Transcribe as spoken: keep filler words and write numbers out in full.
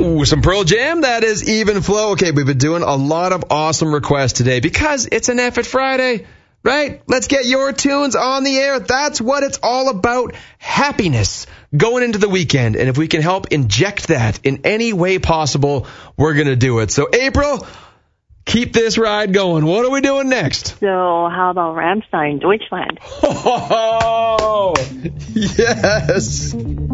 Ooh, some Pearl Jam. That is Even Flow. Okay, we've been doing a lot of awesome requests today because it's an F It Friday, right? Let's get your tunes on the air. That's what it's all about. Happiness going into the weekend. And if we can help inject that in any way possible, we're going to do it. So, April, keep this ride going. What are we doing next? So how about Rammstein, Deutschland? Oh, yes.